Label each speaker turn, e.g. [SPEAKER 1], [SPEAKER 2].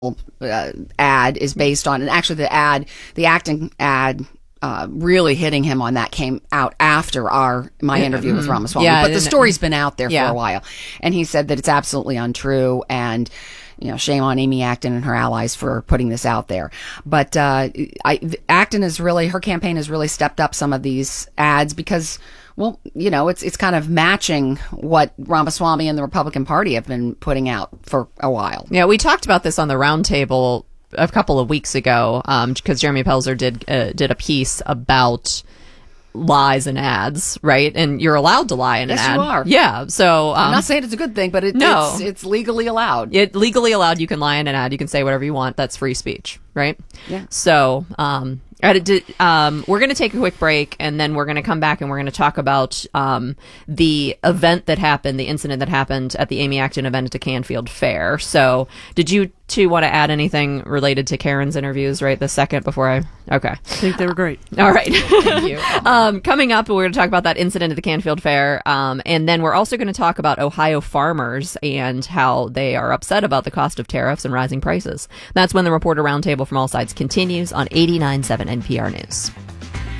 [SPEAKER 1] ad is based on, and actually the acting ad really hitting him on that came out after my interview with Ramaswamy.
[SPEAKER 2] Yeah,
[SPEAKER 1] but the story's been out there for
[SPEAKER 2] Yeah.
[SPEAKER 1] a while, and he said that it's absolutely untrue, and shame on Amy Acton and her allies for putting this out there. But Acton her campaign has really stepped up some of these ads because, well, it's kind of matching what Ramaswamy and the Republican Party have been putting out for a while.
[SPEAKER 2] Yeah, we talked about this on the roundtable a couple of weeks ago because Jeremy Pelzer did a piece about lies and ads, right? And you're allowed to lie in an ad.
[SPEAKER 1] Yes, you are.
[SPEAKER 2] Yeah. So
[SPEAKER 1] I'm not saying it's a good thing, but it's legally allowed.
[SPEAKER 2] Legally allowed. You can lie in an ad. You can say whatever you want. That's free speech, right?
[SPEAKER 1] Yeah.
[SPEAKER 2] So, we're going to take a quick break, and then we're going to come back and we're going to talk about the event that happened, the incident that happened at the Amy Acton event at the Canfield Fair. So, did you two want to add anything related to Karen's interviews right this second before Okay.
[SPEAKER 3] I think they were great.
[SPEAKER 2] All right.
[SPEAKER 1] Thank you.
[SPEAKER 2] Coming up, we're going to talk about that incident at the Canfield Fair, and then we're also going to talk about Ohio farmers and how they are upset about the cost of tariffs and rising prices. That's when the Reporter Roundtable from All Sides continues on 89.7 NPR News.